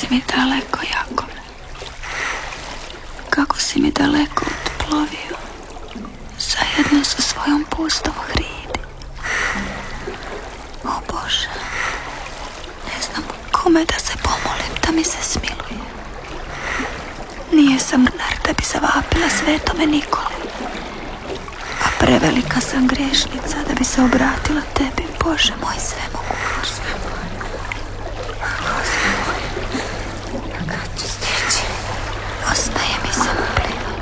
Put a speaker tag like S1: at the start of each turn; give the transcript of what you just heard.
S1: mi daleko, Jakove. Kako si mi daleko otplovio, zajedno sa svojom pustom hridi. O Bože, ne znam kome da se pomolim da mi se smiluje. Nije sam nar da bi zavapila svetome Nikoli, a prevelika sam grešnica da bi se obratila tebi.